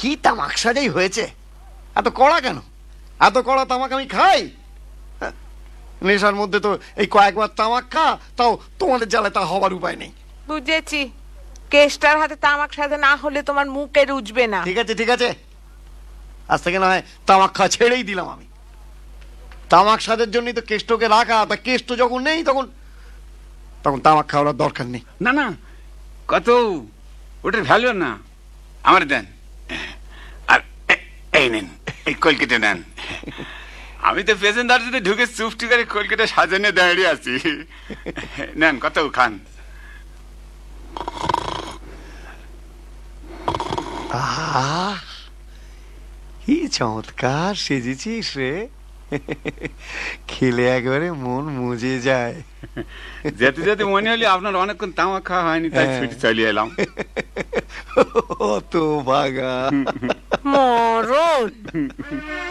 কি তামাক সাজাই হয়েছে, এত কড়া কেন? এত কড়া তামাক আমি খাই? নেশার মধ্যে তো এই কয়েকবার তামাক খা, তাও তোমাদের জ্বালায় তা হবার উপায় নেই। বুঝেছি, কেষ্টার হাতে তামাক সাজা না হলে তোমার মুখে রুজবে না। ঠিক আছে ঠিক আছে, আজ থেকে না হয় তামাক খাওয়া ছেড়েই দিলাম আমি। তামাক সাজের জন্যই তো কেষ্টকে রাখা, তা কেষ্ট যখন নেই তখন তখন তামাক খাওয়ার দরকার নেই। না না, কত ওটার ভ্যালু না, আমার দেন। আর এই নেন, এই কলকাতা নেন। আমি তো পেছনদার যদি ঢুকে চুপটি করে কলকাতা সাজানে দাঁড়িয়ে আছি। নেন, কত খান। আহ, কি চমৎকার সেজেছিস রে, খেলে একবারে মন মুজে যায়। যেতে যেতে মনে হলে আপনার অনেকক্ষণ তামাক খাওয়া হয়নি, তাই ছুটি চলে এলাম। অত ভাগা মরণ।